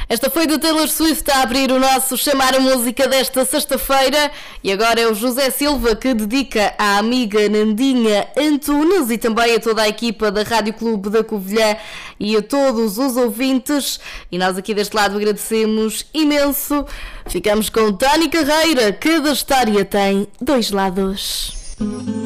Esta foi do Taylor Swift a abrir o nosso Chamar a Música desta sexta-feira. E agora é o José Silva que dedica à amiga Nandinha Antunes e também a toda a equipa da Rádio Clube da Covilhã e a todos os ouvintes. E nós aqui deste lado agradecemos imenso. Ficamos com Tânia Carreira. Cada história tem dois lados.